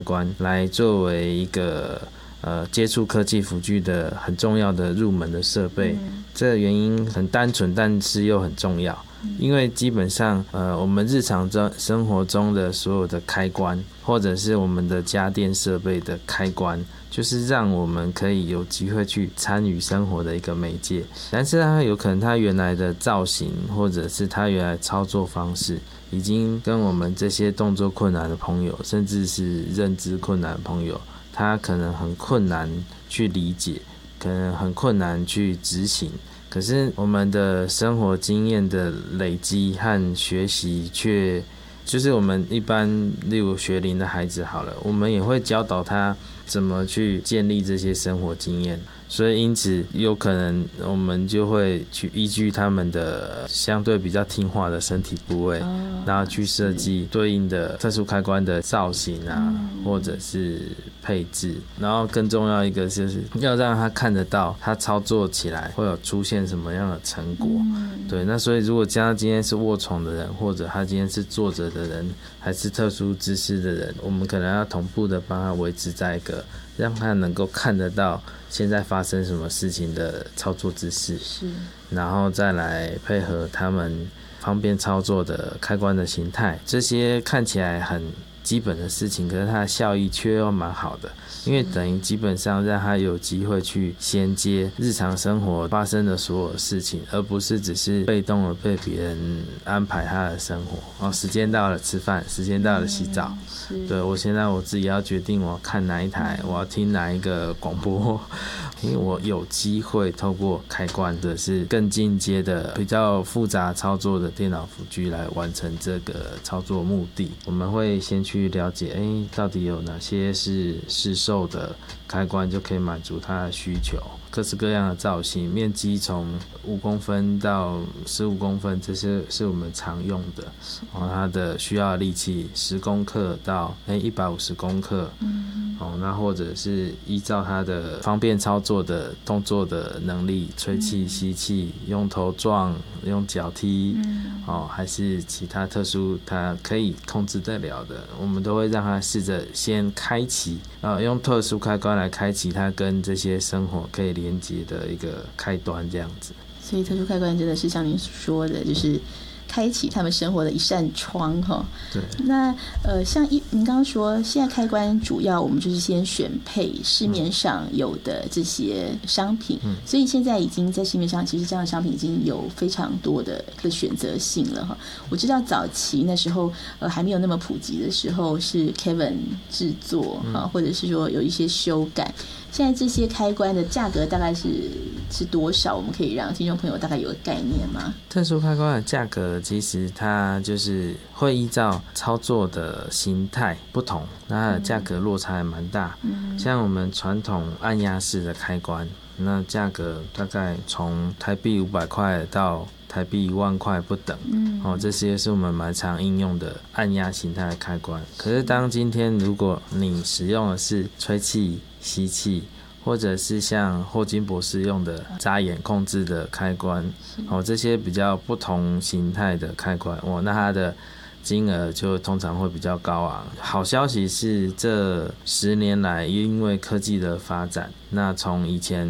关来作为一个接触科技辅具的很重要的入门的设备。这个原因很单纯，但是又很重要。因为基本上我们日常生活中的所有的开关，或者是我们的家电设备的开关，就是让我们可以有机会去参与生活的一个媒介。但是它有可能它原来的造型，或者是它原来操作方式，已经跟我们这些动作困难的朋友，甚至是认知困难的朋友，他可能很困难去理解，可能很困难去执行。可是我们的生活经验的累积和学习却，就是我们一般例如学龄的孩子好了，我们也会教导他怎么去建立这些生活经验。所以因此有可能我们就会去依据他们的相对比较听话的身体部位，然后去设计对应的特殊开关的造型啊，或者是配置。然后更重要一个就是要让他看得到他操作起来会有出现什么样的成果。对，那所以如果他今天是卧床的人，或者他今天是坐着的人，还是特殊姿势的人，我们可能要同步的帮他维持在一个让他能够看得到现在发生什么事情的操作姿势，然后再来配合他们方便操作的开关的形态。这些看起来很基本的事情，可是它的效益却又蛮好的，因为等于基本上让他有机会去衔接日常生活发生的所有事情，而不是只是被动的被别人安排他的生活。时间到了吃饭，时间到了洗澡，对，我现在我自己要决定我要看哪一台，我要听哪一个广播，因为我有机会透过开关的是更进阶的比较复杂操作的电脑辅具来完成这个操作目的。我们会先去了解到底有哪些是市售的开关就可以满足他的需求，各式各样的造型，面积从5公分到15公分，这些是我们常用的。它的需要的力气10公克到150公克。那或者是依照它的方便操作的动作的能力，吹气、吸气，用头撞，用脚踢，还是其他特殊它可以控制得了的，我们都会让它试着先开启，用特殊开关来开启它跟这些生活可以连接的一个开端，这样子。 所以特殊开关真的是像您说的，就是开启他们生活的一扇窗哈。 对。 那像您刚刚说，现在开关主要我们就是先选配市面上有的这些商品，所以现在已经在市面上，其实这样的商品已经有非常多的选择性了哈。我知道早期那时候还没有那么普及的时候，是 Kevin 制作或者是说有一些修改。现在这些开关的价格大概是多少？我们可以让听众朋友大概有个概念吗？ 特殊开关的价格其实它就是会依照操作的形态不同，那它的价格落差还蛮大。像我们传统按压式的开关，那价格大概从台币500块到台币1万块不等。这些是我们蛮常应用的按压形态的开关。可是当今天如果你使用的是吹气、吸气，或者是像霍金博士用的眨眼控制的开关，这些比较不同形态的开关，那它的金额就通常会比较高昂。好消息是这10年来因为科技的发展，那从以前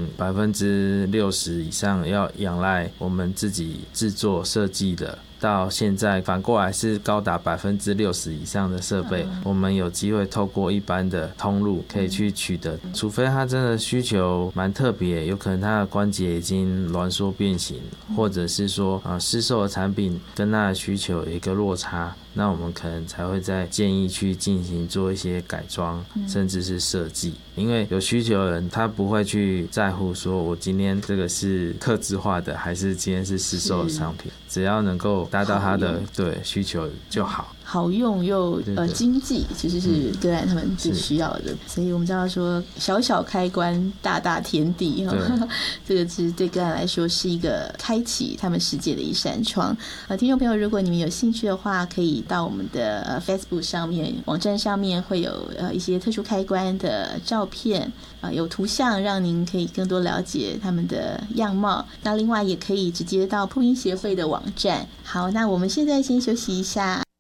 60%以上要仰赖我们自己制作设计的，到现在反过来是高达60%以上的设备，我们有机会透过一般的通路可以去取得，除非他真的需求蛮特别，有可能他的关节已经挛缩变形，或者是说市售的产品跟他的需求有一个落差，那我们可能才会再建议去进行做一些改装，甚至是设计。因为有需求的人他不会去在乎说我今天这个是客制化的还是今天是市售的商品，只要能够达到他的需求就好。 好用又经济，其实是个案他们最需要的。所以我们知道说小小开关大大天地这个是对个案来说是一个开启他们世界的一扇窗。听众朋友，如果你们有兴趣的话，可以到我们的Facebook 上面，网站上面会有一些特殊开关的照片，有图像让您可以更多了解他们的样貌。那另外也可以直接到破音协会的网站。好，那我们现在先休息一下。